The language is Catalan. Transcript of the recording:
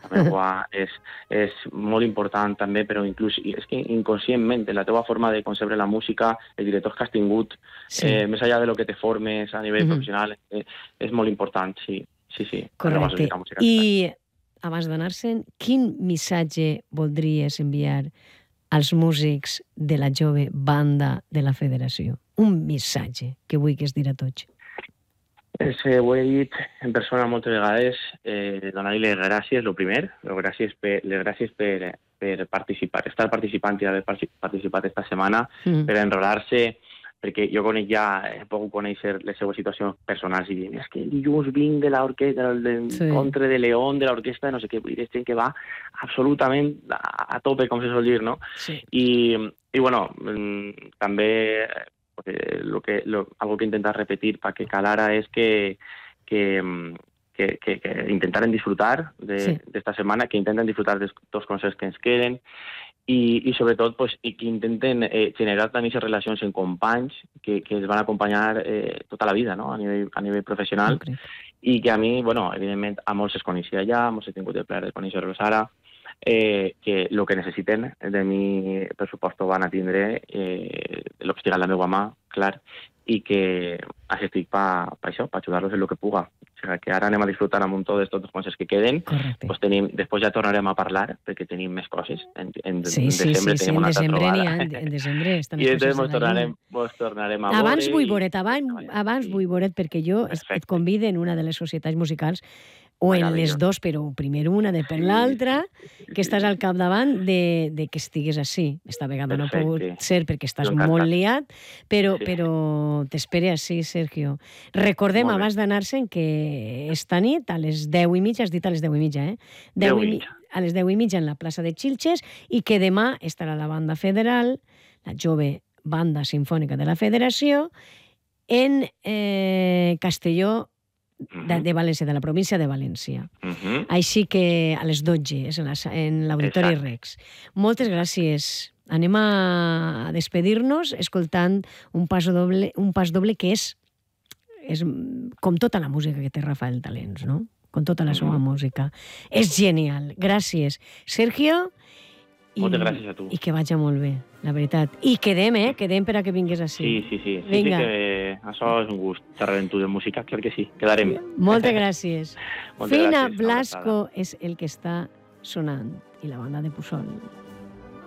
la meva és molt important també, però inclús és que inconscientment, la teva forma de concebre la música, els directors que has tingut, més enllà de lo que te formes a nivell professional, és molt important, sí. Correcte. I abans d'anar-se'n, quin missatge voldries enviar als músics de la jove banda de la Federació? Un missatge que vulguis dir a tots. Ho he dit en persona moltes vegades, donar-li les gràcies, el primer, les gràcies per participar, estar participant i haver participat esta setmana, per enrolar-se, perquè jo conec ja, he pogut conèixer les seues situacions personals i dir, és que dilluns vinc de l'orquestra, del Contre de León, de l'orquestra, no sé què, vull dir, gent que va absolutament a tope, com se sol dir, no? I bueno, també algo que intentar repetir para que calara es que intentaren disfrutar de esta semana, que intenten disfrutar de dos concerts que ens queden i sobretot pues, que intenten generar també aquestes relacions amb companys que es van acompanyar tota la vida, no? a nivell professional, i que a mi, bueno, evidentment, a molts es coneixia ja, molts he tingut el plaer de conèixer-los ara, que el que necessiten de mi, per suposto, van a tindre el que estigui a la meva mà, clar, i que així estic per això, per ajudar-los en el que puga. O sigui que ara anem a disfrutar amb un tot de tots els concerts que queden, pues després ja tornarem a parlar, perquè tenim més coses. En desembre tenim una altra trobada. En desembre estan les coses a la llum. I tornarem a veure. Abans vull veure't, perquè jo et convido en una de les societats musicals o en les dos, però primer una, després l'altra, que estàs al capdavant de que estigues així. Esta vegada no ha pogut ser perquè estàs molt liat, però t'espere així, Sergio. Recordem, abans d'anar-se'n, que esta nit, a les 10:30, has dit a les 10:30, a les 10:30 en la plaça de Xilxes, i que demà estarà la banda federal, la jove banda sinfònica de la Federació, en Castelló de València, de la província de València. Així que a les 12 és en l'Auditori Rex. Moltes gràcies. Anem a despedir-nos escoltant un pas doble que és com tota la música que té Rafael Talents, no? Com tota la seva música. És genial. Gràcies, Sergio. Moltes gràcies a tu. I que vagi molt bé, la veritat. I quedem per a que vingues així. Sí. Vinga. Sí que això és un gust, xerrar amb tu de música, clar que sí. Quedarem. Moltes gràcies. Fina Blasco és el que està sonant, i la banda de Pusol.